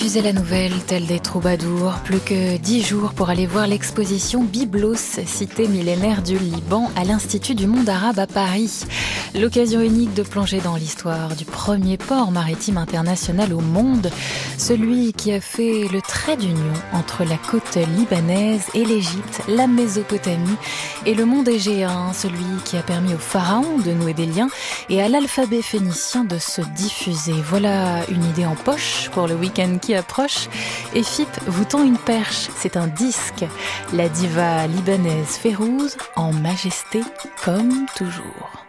diffuser la nouvelle telle des troubadours. Plus que 10 jours pour aller voir l'exposition Byblos, cité millénaire du Liban, à l'Institut du monde arabe à Paris. L'occasion unique de plonger dans l'histoire du premier port maritime international au monde, celui qui a fait le trait d'union entre la côte libanaise et l'Égypte, la Mésopotamie et le monde égéen, celui qui a permis aux pharaons de nouer des liens et à l'alphabet phénicien de se diffuser. Voilà une idée en poche pour le week-end qui approche. Et FIP vous tend une perche, c'est un disque. La diva libanaise Férouz en majesté comme toujours.